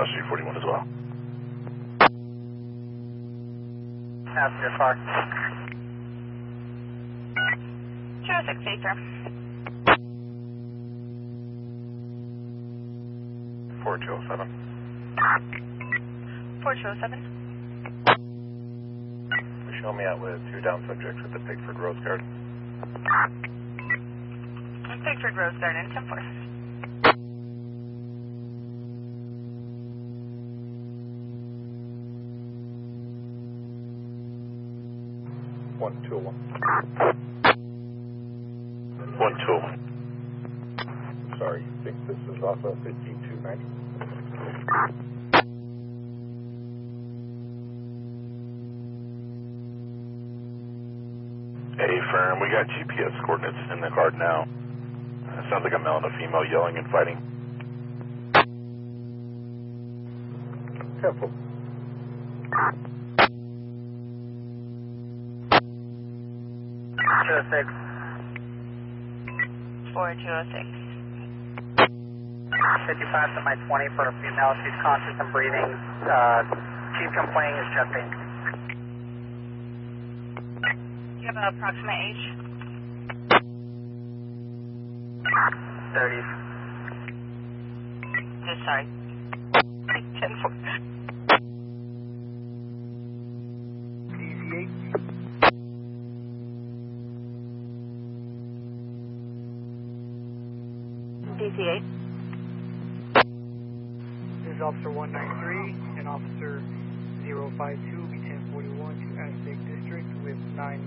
passenger 41 as well. Passenger car. 206 Baker. 4207. 4207. Show me out with 2 down subjects at the Pigford Rose Garden. Pigford Rose Garden, 10-4. One, 201. 121. Sorry, I think this is off of 15290. Hey, firm, we got GPS coordinates in the card now. Sounds like a male and a female yelling and fighting. Careful. 206. 4206. 55 to my 20 for a female. She's conscious and breathing. She's complaining of chest pain. Do you have an approximate age? 30s. Sorry. 10-4. DC-8. This is Officer 193 and Officer 052 will be 1041 to Aztec District with 9